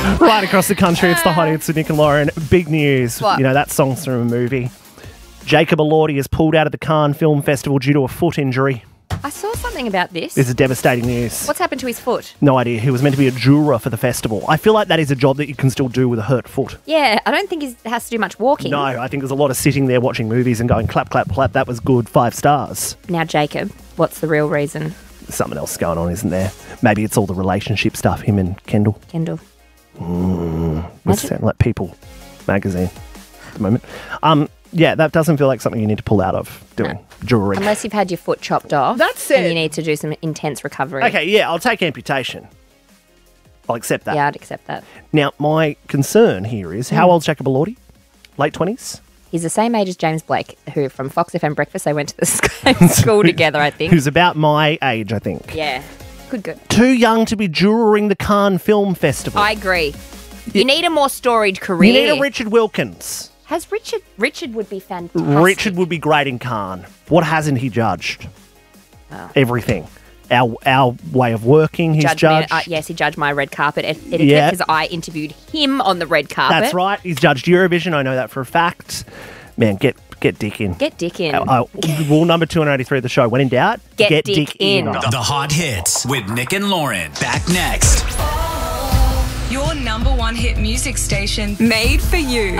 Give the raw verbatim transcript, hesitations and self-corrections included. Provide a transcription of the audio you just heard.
Right across the country, it's the Hot Hits with Nick and Lauren. Big news. What? You know, that song's from a movie. Jacob Elordi has pulled out of the Cannes Film Festival due to a foot injury. I saw something about this. This is devastating news. What's happened to his foot? No idea. He was meant to be a juror for the festival. I feel like that is a job that you can still do with a hurt foot. Yeah, I don't think he has to do much walking. No, I think there's a lot of sitting there watching movies and going, clap, clap, clap, that was good, five stars. Now, Jacob, what's the real reason? Something else going on, isn't there? Maybe it's all the relationship stuff, him and Kendall. Kendall. Mm, it sound like People magazine at the moment. Um, yeah, that doesn't feel like something you need to pull out of doing No. jewellery. Unless you've had your foot chopped off. That's And it. you need to do some intense recovery. Okay, yeah, I'll take amputation. I'll accept that. Yeah, I'd accept that. Now, my concern here is, Mm. how old's Jacob Elordi? Late twenties? He's the same age as James Blake, who from Fox F M Breakfast, they went to the same school together, I think. Who's about my age, I think. Yeah. Good, good. Too young to be juroring the Cannes Film Festival. I agree. You need a more storied career. You need a Richard Wilkins. Has Richard... Richard would be fantastic. Richard would be great in Cannes. What hasn't he judged? Oh. Everything. Our our way of working, he's Judged judged. Me, uh, yes, he judged my red carpet et- etiquette Yeah. because I interviewed him on the red carpet. That's right. He's judged Eurovision. I know that for a fact. Man, get get Dick in. Get Dick in. Uh, uh, rule number two hundred eighty-three of the show. When in doubt, Get Dick in. The Hot Hits with Nick and Lauren. Back next. Your number one hit music station made for you.